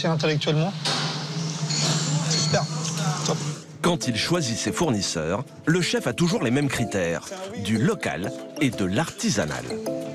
aussi intellectuellement. C'est super. Top. Quand il choisit ses fournisseurs, le chef a toujours les mêmes critères, du local et de l'artisanal.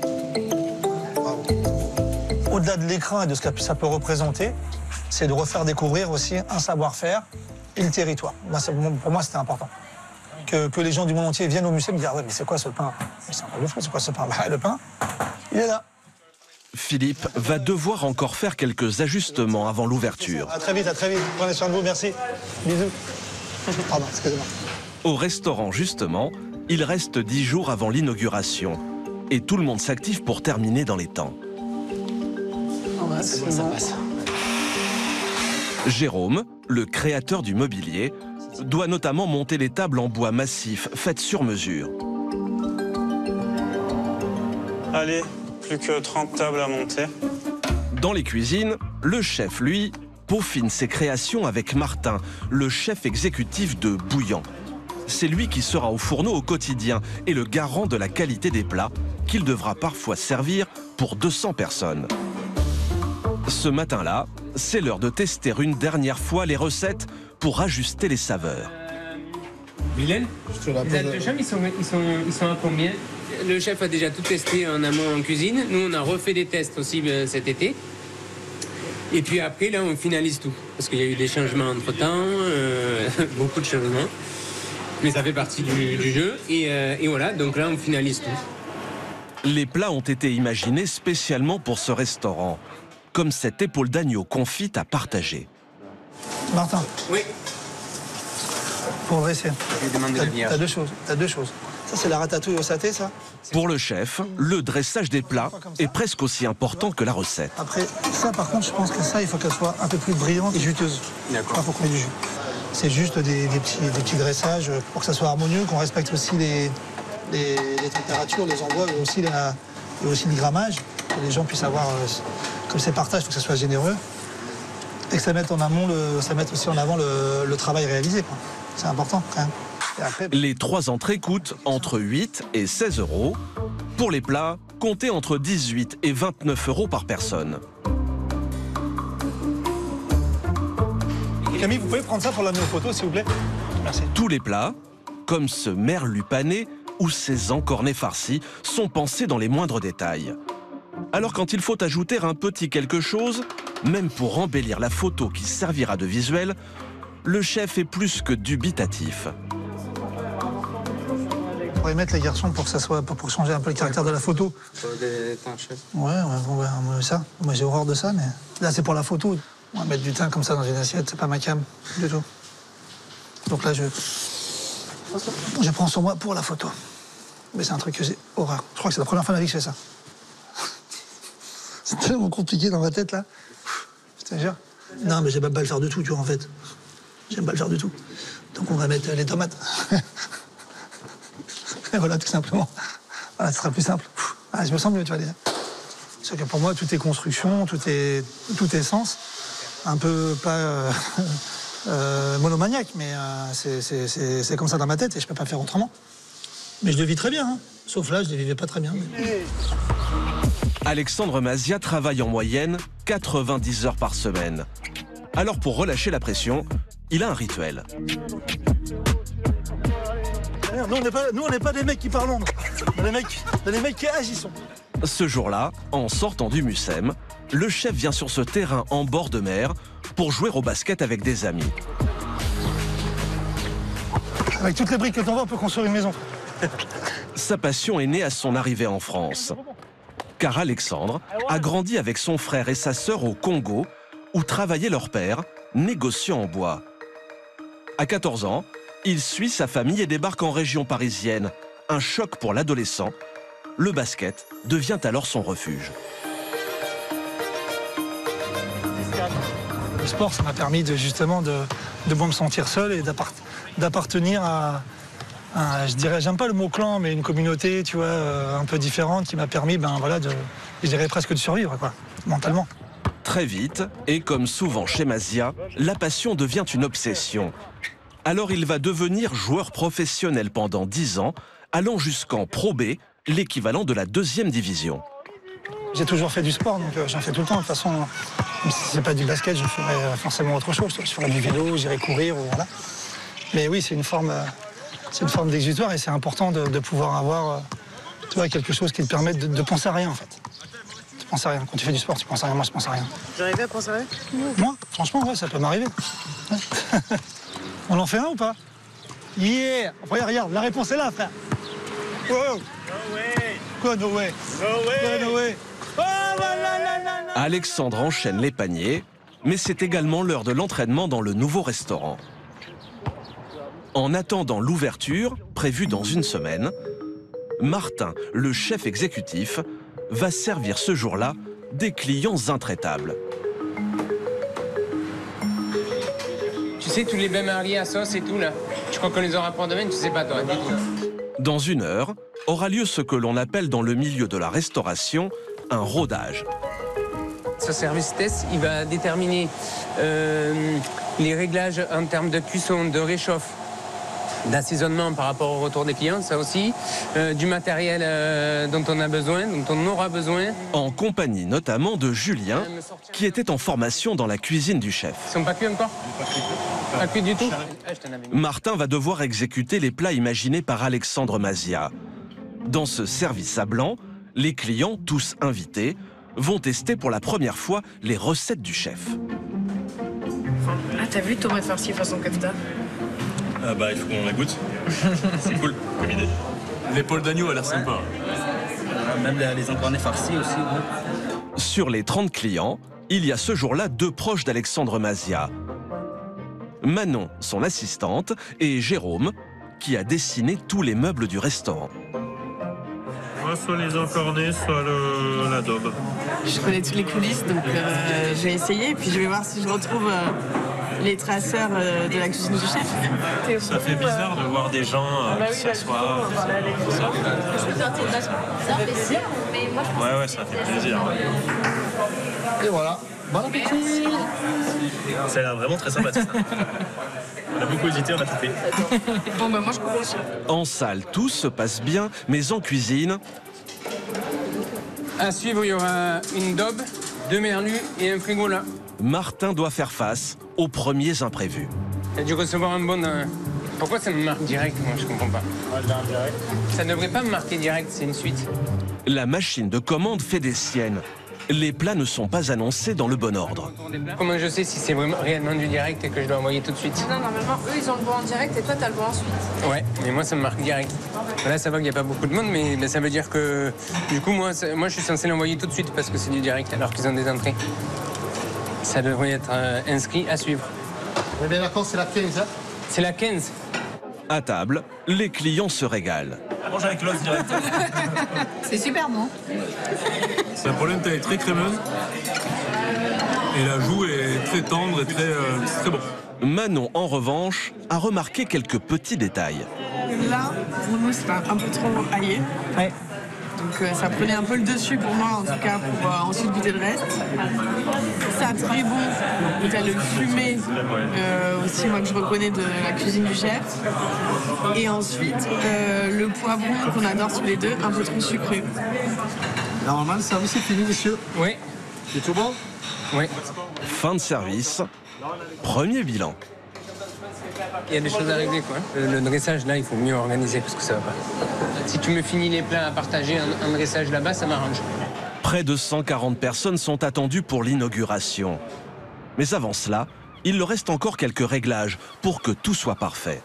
Au-delà de l'écran et de ce que ça peut représenter, c'est de refaire découvrir aussi un savoir-faire et le territoire. Pour moi, c'était important. Que les gens du monde entier viennent au musée et me disent « Ah ouais, mais c'est quoi ce pain ?» C'est un peu de fou, c'est quoi ce pain? Bah, le pain, il est là. Philippe va devoir encore faire quelques ajustements avant l'ouverture. À très vite, prenez soin de vous, merci. Bisous. Pardon, excusez-moi. Au restaurant, justement, il reste 10 jours avant l'inauguration. Et tout le monde s'active pour terminer dans les temps. Ouais, ça passe. Jérôme, le créateur du mobilier, doit notamment monter les tables en bois massif, faites sur mesure. Allez, plus que 30 tables à monter. Dans les cuisines, le chef, lui, peaufine ses créations avec Martin, le chef exécutif de Bouillant. C'est lui qui sera au fourneau au quotidien et le garant de la qualité des plats qu'il devra parfois servir pour 200 personnes. Ce matin-là, c'est l'heure de tester une dernière fois les recettes pour ajuster les saveurs. Mylène, les ailes de cham, ils sont à combien? Le chef a déjà tout testé en amont en cuisine. Nous, on a refait des tests aussi cet été. Et puis après, là, on finalise tout. Parce qu'il y a eu des changements entre-temps, beaucoup de changements. Mais ça fait partie du jeu. Et voilà, donc là, on finalise tout. Les plats ont été imaginés spécialement pour ce restaurant, comme cette épaule d'agneau confite à partager. Martin. Oui. Pour dresser. Je demande de la bière. T'as deux choses. Ça, c'est la ratatouille au saté, ça? Pour le chef, le dressage des plats est presque aussi important que la recette. Après, ça, par contre, je pense que ça, il faut qu'elle soit un peu plus brillante et juteuse. D'accord. Pas pour qu'on ait du jus. C'est juste des petits dressages pour que ça soit harmonieux, qu'on respecte aussi les températures, les endroits et aussi le grammage, que les gens puissent avoir, comme c'est partage, il faut que ça soit généreux. Et que ça mette en amont, ça mette aussi en avant le travail réalisé. C'est important quand même. Et après, Les 3 entrées coûtent entre 8 et 16 euros. Pour les plats, comptez entre 18 et 29 euros par personne. Camille, vous pouvez prendre ça pour l'amener aux photos, s'il vous plaît? Merci. Tous les plats, comme ce merlu pané ou ces encornets farcis, sont pensés dans les moindres détails. Alors quand il faut ajouter un petit quelque chose, même pour embellir la photo qui servira de visuel, le chef est plus que dubitatif. On pourrait mettre les garçons pour que ça soit pour changer un peu le caractère de la photo. Ouais, on met ça. Moi j'ai horreur de ça, mais là c'est pour la photo. On va mettre du thym comme ça dans une assiette, c'est pas ma cam du tout. Donc là je prends sur moi pour la photo. Mais c'est un truc que j'ai horreur. Je crois que c'est la première fois de ma vie que je fais ça. C'est tellement compliqué dans ma tête là. Je te jure. Non mais j'aime pas le faire du tout, tu vois en fait. J'aime pas le faire du tout. Donc on va mettre les tomates. Et voilà, tout simplement. Voilà, ce sera plus simple. Ah, je me sens mieux, tu vois, déjà. Parce que pour moi, tout est construction, tout est sens. Un peu pas monomaniaque, mais c'est comme ça dans ma tête et je peux pas faire autrement. Mais je le vis très bien, hein. Sauf là, je ne le vivais pas très bien. Mais... Alexandre Mazia travaille en moyenne 90 heures par semaine. Alors pour relâcher la pression, il a un rituel. Nous, on n'est pas des mecs qui parlons. On est des mecs qui agissons. Ce jour-là, en sortant du Mucem, le chef vient sur ce terrain en bord de mer pour jouer au basket avec des amis. Avec toutes les briques que t'en vois, on peut construire une maison. Sa passion est née à son arrivée en France. Car Alexandre a grandi avec son frère et sa sœur au Congo, où travaillait leur père, négociant en bois. À 14 ans, il suit sa famille et débarque en région parisienne. Un choc pour l'adolescent. Le basket devient alors son refuge. Le sport, ça m'a permis justement de moins me sentir seul et d'appartenir à je dirais, j'aime pas le mot clan, mais une communauté, tu vois, un peu différente qui m'a permis, je dirais presque de survivre, quoi, mentalement. Très vite, et comme souvent chez Mazia, la passion devient une obsession. Alors il va devenir joueur professionnel pendant 10 ans, allant jusqu'en Pro B, l'équivalent de la 2e division. J'ai toujours fait du sport, donc j'en fais tout le temps. De toute façon, même si c'est pas du basket, je ferai forcément autre chose. Je ferai du vélo, j'irai courir, voilà. Mais oui, c'est une forme d'exutoire et c'est important de pouvoir avoir tu vois, quelque chose qui te permette de penser à rien, en fait. Tu penses à rien. Quand tu fais du sport, tu penses à rien. Moi, je pense à rien. J'arrivais à penser à rien? Moi, franchement, ouais, ça peut m'arriver. Ouais. On en fait un ou pas? Yeah! Regarde, la réponse est là, frère. Wow. No way. Quoi, no way? No way. No way. Oh là là là là là. Alexandre enchaîne les paniers, mais c'est également l'heure de l'entraînement dans le nouveau restaurant. En attendant l'ouverture, prévue dans une semaine, Martin, le chef exécutif, va servir ce jour-là des clients intraitables. Tu sais, tous les bains mariés à sauce et tout, là, tu crois qu'on les aura pour demain? Tu sais pas, toi, du tout. Dans une heure, aura lieu ce que l'on appelle dans le milieu de la restauration un rodage. Ce service test, il va déterminer les réglages en termes de cuisson, de réchauffe, d'assaisonnement par rapport au retour des clients, ça aussi, du matériel dont on a besoin, dont on aura besoin. En compagnie notamment de Julien, qui était en formation dans la cuisine du chef. Ils sont pas cuits encore? Pas cuits du tout? Martin va devoir exécuter les plats imaginés par Alexandre Masia. Dans ce service à blanc, les clients, tous invités, vont tester pour la première fois les recettes du chef. Ah, t'as vu tomate farcie façon kefta? Bah, il faut qu'on la goûte. C'est cool comme idée. L'épaule d'agneau a l'air sympa. Même les encornets farcis aussi. Ouais. Sur les 30 clients, il y a ce jour-là 2 proches d'Alexandre Masia. Manon, son assistante, et Jérôme, qui a dessiné tous les meubles du restaurant. Moi, soit les encornets, soit l'adobe. Je connais toutes les coulisses, donc je vais essayer. Et puis je vais voir si je retrouve les traceurs de la cuisine du chef. Ça fait bizarre de voir des gens qui s'assoient. Ouais, ça fait plaisir. Et voilà. Bon appétit. Ça a l'air vraiment très sympathique. On a beaucoup hésité, on a tout fait. Bon, bah moi je commence. En salle, tout se passe bien, mais en cuisine, À suivre, il y aura une daube, 2 merlus et un frigo là. Martin doit faire face aux premiers imprévus. Il a dû recevoir un bon... Pourquoi ça me marque direct? Moi, je comprends pas. Ça ne devrait pas me marquer direct, c'est une suite. La machine de commande fait des siennes. Les plats ne sont pas annoncés dans le bon ordre. Comment je sais si c'est vraiment réellement du direct et que je dois envoyer tout de suite? Non, normalement, eux, ils ont le bon en direct et toi, t'as le bon ensuite. Ouais, mais moi, ça me marque direct. Là, ça va qu'il n'y a pas beaucoup de monde, mais ça veut dire que... Du coup, moi, je suis censé l'envoyer tout de suite parce que c'est du direct, alors qu'ils ont des entrées. Ça devrait être inscrit à suivre. On est bien d'accord, c'est la 15, hein? C'est la 15. À table, les clients se régalent. Mange avec l'os direct. C'est super bon. La polenta est très crémeuse. Et la joue est très tendre et c'est très bon. Manon, en revanche, a remarqué quelques petits détails. Là, pour nous, c'était un peu trop aillé. Ouais. Donc ça prenait un peu le dessus pour moi, en tout cas, pour ensuite goûter le reste. Ça, très bon. Donc t'as le fumé aussi, moi, que je reconnais de la cuisine du chef. Et ensuite, le poivron qu'on adore tous les deux, un peu trop sucré. Normalement, le service est fini, messieurs. Oui. C'est tout bon? Oui. Fin de service, premier bilan. Il y a des choses à régler, quoi. Le dressage, là, il faut mieux organiser parce que ça va pas. Si tu me finis les plats à partager un dressage là-bas, ça m'arrange. Près de 140 personnes sont attendues pour l'inauguration. Mais avant cela, il leur reste encore quelques réglages pour que tout soit parfait.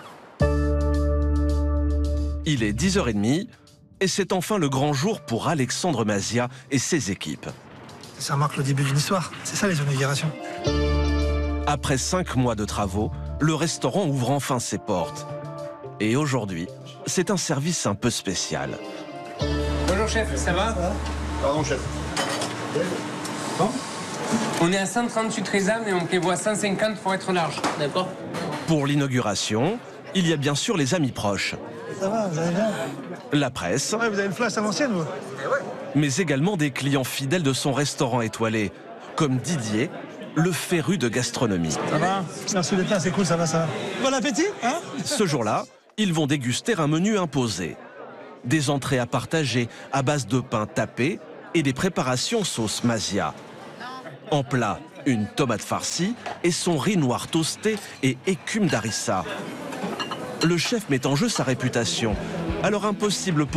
Il est 10h30 et c'est enfin le grand jour pour Alexandre Masia et ses équipes. Ça marque le début d'une histoire. C'est ça, les inaugurations. Après 5 mois de travaux, le restaurant ouvre enfin ses portes. Et aujourd'hui, c'est un service un peu spécial. Bonjour chef, ça va? Pardon, chef. Bon. On est à 138 raisins et on prévoit 150 pour être large, d'accord? Pour l'inauguration, il y a bien sûr les amis proches. Ça va, vous allez bien? La presse, Ouais, vous avez une flash à l'ancienne, vous? mais également des clients fidèles de son restaurant étoilé, comme Didier, le féru de gastronomie. Ça va? Merci d'être là, c'est cool, ça va, ça va. Bon appétit, hein? Ce jour-là, ils vont déguster un menu imposé. Des entrées à partager à base de pain tapé, et des préparations sauce Mazia. En plat, une tomate farcie et son riz noir toasté et écume d'harissa. Le chef met en jeu sa réputation, alors impossible pour